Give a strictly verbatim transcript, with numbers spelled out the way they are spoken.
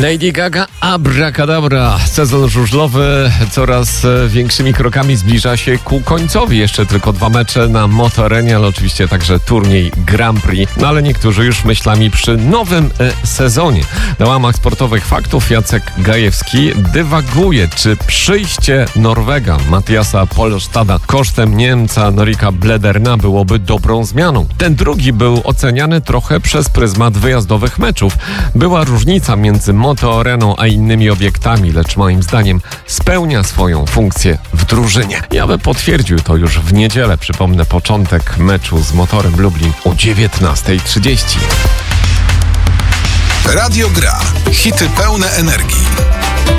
Lady Gaga, abracadabra. Sezon żużlowy coraz większymi krokami zbliża się ku końcowi. Jeszcze tylko dwa mecze na Motorenie, ale oczywiście także turniej Grand Prix. No ale niektórzy już myślami przy nowym e, sezonie. Na łamach sportowych faktów Jacek Gajewski dywaguje, czy przyjście Norwega Mattiasa Polstada kosztem Niemca Norika Blederna byłoby dobrą zmianą. Ten drugi był oceniany trochę przez pryzmat wyjazdowych meczów. Była różnica między Motoreną a innymi obiektami, lecz moim zdaniem spełnia swoją funkcję w drużynie. Ja bym potwierdził to już w niedzielę. Przypomnę, początek meczu z Motorem Lublin o dziewiętnasta trzydzieści. Radio Gra. Hity pełne energii.